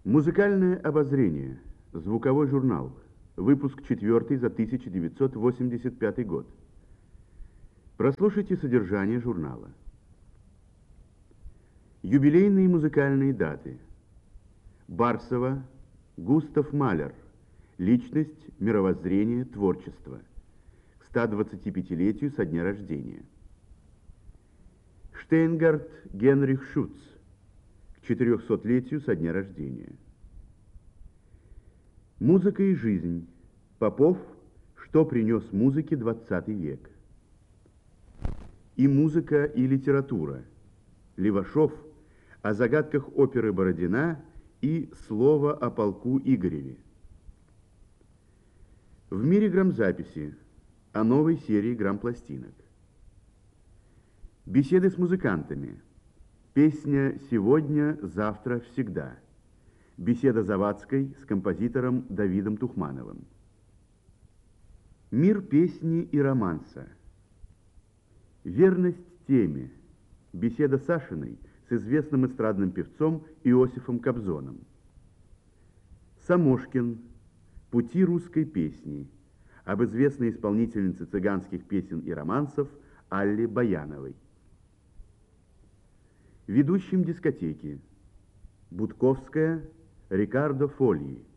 Музыкальное обозрение. Звуковой журнал. Выпуск 4 за 1985 год. Прослушайте содержание журнала. Юбилейные музыкальные даты. Барсова, Густав Малер. Личность, мировоззрение, творчество. К 125-летию со дня рождения. Штейнгарт Генрих Шуц. К 400-летию со дня рождения. Музыка и жизнь. Попов. Что принес музыке 20 век. И музыка, и литература. Левашов. О загадках оперы Бородина и слово о полку Игореве. В мире грамзаписи. О новой серии грампластинок. Беседы с музыкантами. Песня «Сегодня, завтра, всегда». Беседа Завадской с композитором Давидом Тухмановым. Мир песни и романса. Верность теме. Беседа Сашиной с известным эстрадным певцом Иосифом Кобзоном. Самошкин. Пути русской песни. Об известной исполнительнице цыганских песен и романсов Алле Баяновой. Ведущим дискотеки. Будковская, Рикардо Фольи.